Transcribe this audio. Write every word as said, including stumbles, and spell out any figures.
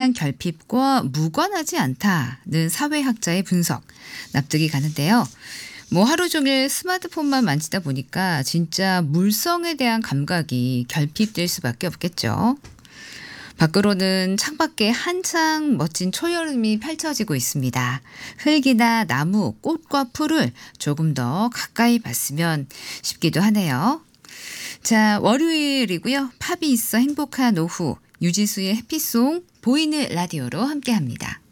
대한 결핍과 무관하지 않다는 사회학자의 분석, 납득이 가는데요. 뭐 하루 종일 스마트폰만 만지다 보니까 진짜 물성에 대한 감각이 결핍될 수밖에 없겠죠. 밖으로는 창밖에 한창 멋진 초여름이 펼쳐지고 있습니다. 흙이나 나무, 꽃과 풀을 조금 더 가까이 봤으면 싶기도 하네요. 자, 월요일이고요. 팝이 있어 행복한 오후, 유지수의 해피송 보이는 라디오로 함께합니다.